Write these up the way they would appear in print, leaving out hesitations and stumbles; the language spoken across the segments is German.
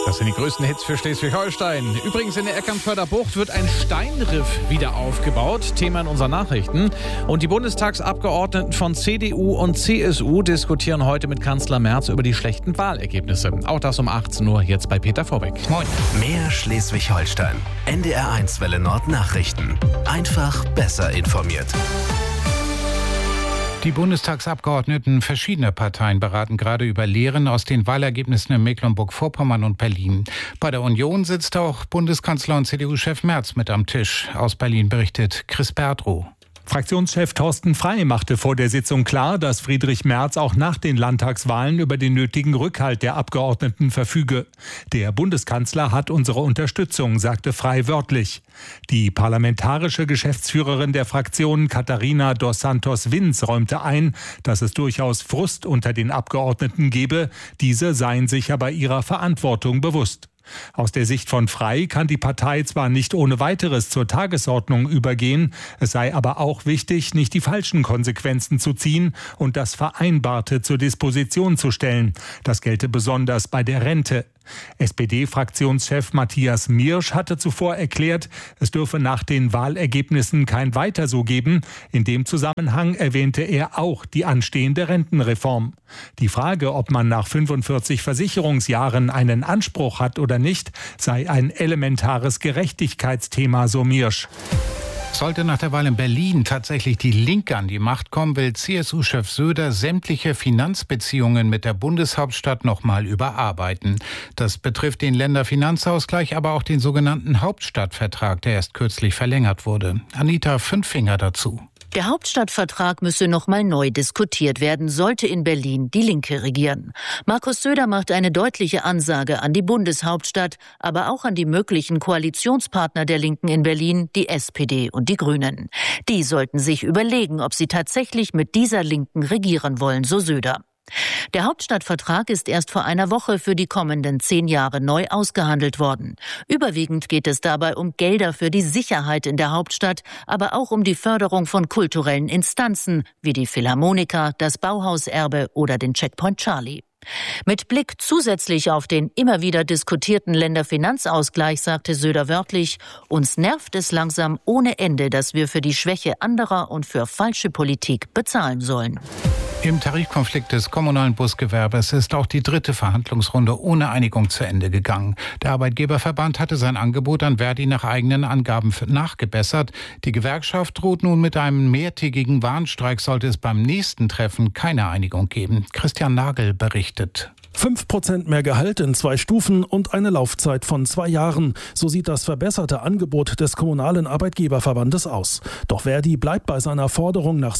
Das sind die größten Hits für Schleswig-Holstein. Übrigens in der Eckernförder Bucht wird ein Steinriff wieder aufgebaut. Thema in unseren Nachrichten. Und die Bundestagsabgeordneten von CDU und CSU diskutieren heute mit Kanzler Merz über die schlechten Wahlergebnisse. Auch das um 18 Uhr jetzt bei Peter Vorbeck. Moin. Mehr Schleswig-Holstein. NDR1 Welle Nord Nachrichten. Einfach besser informiert. Die Bundestagsabgeordneten verschiedener Parteien beraten gerade über Lehren aus den Wahlergebnissen in Mecklenburg-Vorpommern und Berlin. Bei der Union sitzt auch Bundeskanzler und CDU-Chef Merz mit am Tisch. Aus Berlin berichtet Chris Berdrow. Fraktionschef Thorsten Frey machte vor der Sitzung klar, dass Friedrich Merz auch nach den Landtagswahlen über den nötigen Rückhalt der Abgeordneten verfüge. Der Bundeskanzler hat unsere Unterstützung, sagte Frey wörtlich. Die parlamentarische Geschäftsführerin der Fraktion Katharina dos Santos Vins räumte ein, dass es durchaus Frust unter den Abgeordneten gebe. Diese seien sich aber ihrer Verantwortung bewusst. Aus der Sicht von Frey kann die Partei zwar nicht ohne weiteres zur Tagesordnung übergehen, es sei aber auch wichtig, nicht die falschen Konsequenzen zu ziehen und das Vereinbarte zur Disposition zu stellen. Das gelte besonders bei der Rente. SPD-Fraktionschef Matthias Miersch hatte zuvor erklärt, es dürfe nach den Wahlergebnissen kein Weiter so geben. In dem Zusammenhang erwähnte er auch die anstehende Rentenreform. Die Frage, ob man nach 45 Versicherungsjahren einen Anspruch hat oder nicht, sei ein elementares Gerechtigkeitsthema, so Miersch. Sollte nach der Wahl in Berlin tatsächlich die Linke an die Macht kommen, will CSU-Chef Söder sämtliche Finanzbeziehungen mit der Bundeshauptstadt nochmal überarbeiten. Das betrifft den Länderfinanzausgleich, aber auch den sogenannten Hauptstadtvertrag, der erst kürzlich verlängert wurde. Anita Fünffinger dazu. Der Hauptstadtvertrag müsse nochmal neu diskutiert werden, sollte in Berlin die Linke regieren. Markus Söder macht eine deutliche Ansage an die Bundeshauptstadt, aber auch an die möglichen Koalitionspartner der Linken in Berlin, die SPD und die Grünen. Die sollten sich überlegen, ob sie tatsächlich mit dieser Linken regieren wollen, so Söder. Der Hauptstadtvertrag ist erst vor einer Woche für die kommenden 10 Jahre neu ausgehandelt worden. Überwiegend geht es dabei um Gelder für die Sicherheit in der Hauptstadt, aber auch um die Förderung von kulturellen Instanzen wie die Philharmoniker, das Bauhauserbe oder den Checkpoint Charlie. Mit Blick zusätzlich auf den immer wieder diskutierten Länderfinanzausgleich sagte Söder wörtlich, uns nervt es langsam ohne Ende, dass wir für die Schwäche anderer und für falsche Politik bezahlen sollen. Im Tarifkonflikt des kommunalen Busgewerbes ist auch die 3. Verhandlungsrunde ohne Einigung zu Ende gegangen. Der Arbeitgeberverband hatte sein Angebot an Verdi nach eigenen Angaben nachgebessert. Die Gewerkschaft droht nun mit einem mehrtägigen Warnstreik, sollte es beim nächsten Treffen keine Einigung geben. Christian Nagel berichtet. 5% mehr Gehalt in 2 Stufen und eine Laufzeit von 2 Jahren. So sieht das verbesserte Angebot des kommunalen Arbeitgeberverbandes aus. Doch Verdi bleibt bei seiner Forderung nach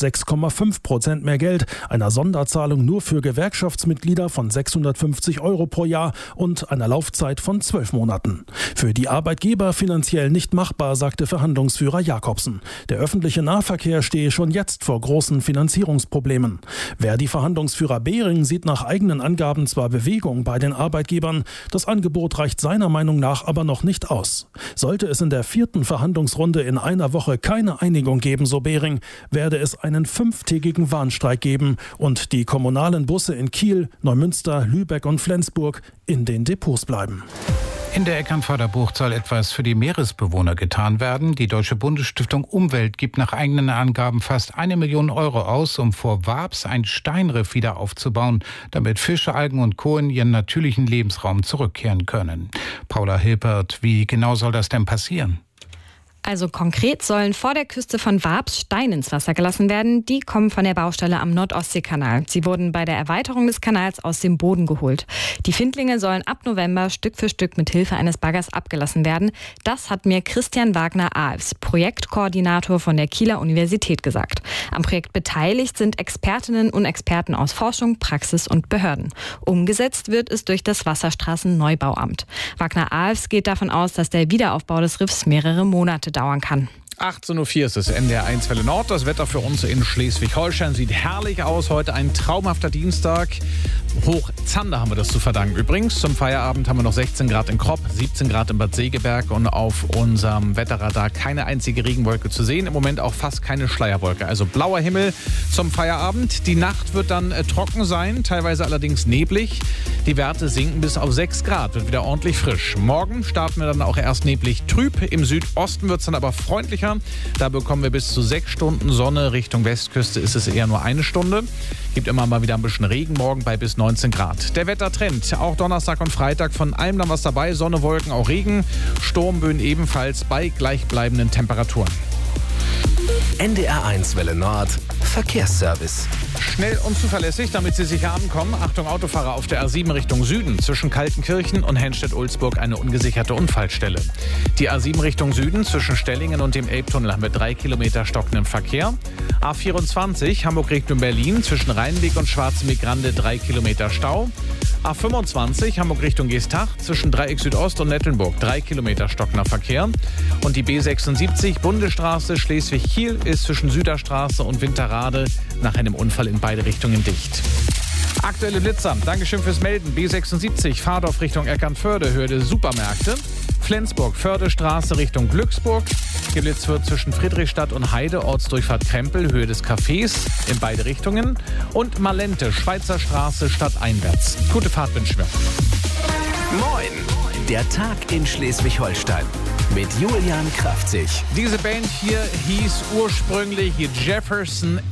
6,5% mehr Geld, einer Sonderzahlung nur für Gewerkschaftsmitglieder von 650 € pro Jahr und einer Laufzeit von 12 Monaten. Für die Arbeitgeber finanziell nicht machbar, sagte Verhandlungsführer Jakobsen. Der öffentliche Nahverkehr stehe schon jetzt vor großen Finanzierungsproblemen. Verdi-Verhandlungsführer Behring sieht nach eigenen Angaben zwar Bewegung bei den Arbeitgebern. Das Angebot reicht seiner Meinung nach aber noch nicht aus. Sollte es in der 4. Verhandlungsrunde in einer Woche keine Einigung geben, so Behring, werde es einen 5-tägigen Warnstreik geben und die kommunalen Busse in Kiel, Neumünster, Lübeck und Flensburg in den Depots bleiben. In der Eckernförder Bucht soll etwas für die Meeresbewohner getan werden. Die Deutsche Bundesstiftung Umwelt gibt nach eigenen Angaben fast 1 Million € aus, um vor Warps ein Steinriff wieder aufzubauen, damit Fische, Algen und Co. in ihren natürlichen Lebensraum zurückkehren können. Paula Hilpert, wie genau soll das denn passieren? Also konkret sollen vor der Küste von Warps Steine ins Wasser gelassen werden. Die kommen von der Baustelle am Nordostseekanal. Sie wurden bei der Erweiterung des Kanals aus dem Boden geholt. Die Findlinge sollen ab November Stück für Stück mit Hilfe eines Baggers abgelassen werden. Das hat mir Christian Wagner-Alfs, Projektkoordinator von der Kieler Universität, gesagt. Am Projekt beteiligt sind Expertinnen und Experten aus Forschung, Praxis und Behörden. Umgesetzt wird es durch das Wasserstraßenneubauamt. Wagner-Alfs geht davon aus, dass der Wiederaufbau des Riffs mehrere Monate dauern kann. 18.04 Uhr ist es, NDR 1 Welle Nord. Das Wetter für uns in Schleswig-Holstein sieht herrlich aus. Heute ein traumhafter Dienstag. Hoch Zander haben wir das zu verdanken. Übrigens, zum Feierabend haben wir noch 16 Grad in Kropp, 17 Grad in Bad Segeberg und auf unserem Wetterradar keine einzige Regenwolke zu sehen. Im Moment auch fast keine Schleierwolke. Also blauer Himmel zum Feierabend. Die Nacht wird dann trocken sein, teilweise allerdings neblig. Die Werte sinken bis auf 6 Grad, wird wieder ordentlich frisch. Morgen starten wir dann auch erst neblig trüb. Im Südosten wird es dann aber freundlicher. Da bekommen wir bis zu 6 Stunden Sonne. Richtung Westküste ist es eher nur 1 Stunde. Gibt immer mal wieder ein bisschen Regen, morgen bei bis 19 Grad. Der Wettertrend, auch Donnerstag und Freitag von allem dann was dabei. Sonne, Wolken, auch Regen. Sturmböen ebenfalls bei gleichbleibenden Temperaturen. NDR 1 Welle Nord, Verkehrsservice. Schnell und zuverlässig, damit Sie sicher ankommen. Achtung Autofahrer auf der A7 Richtung Süden. Zwischen Kaltenkirchen und Henstedt-Ulzburg eine ungesicherte Unfallstelle. Die A7 Richtung Süden zwischen Stellingen und dem Elbtunnel haben wir 3 Kilometer stockenden Verkehr. A24 Hamburg Richtung Berlin zwischen Rheinweg und Schwarzenweg-Grande 3 Kilometer Stau. A25 Hamburg Richtung Geestach zwischen Dreieck Südost und Nettelnburg 3 Kilometer stockender Verkehr. Und die B76 Bundesstraße Schleswig-Kiel ist zwischen Süderstraße und Winterrade nach einem Unfall in beide Richtungen dicht. Aktuelle Blitzer, Dankeschön fürs Melden. B76 Fahrdorf Richtung Eckernförde, Höhe der Supermärkte. Flensburg Fördestraße Richtung Glücksburg. Geblitzt wird zwischen Friedrichstadt und Heide, Ortsdurchfahrt Krempel, Höhe des Cafés in beide Richtungen. Und Malente, Schweizer Straße stadteinwärts. Gute Fahrt wünschen wir. Moin! Der Tag in Schleswig-Holstein mit Julian Kraftzig. Diese Band hier hieß ursprünglich Jefferson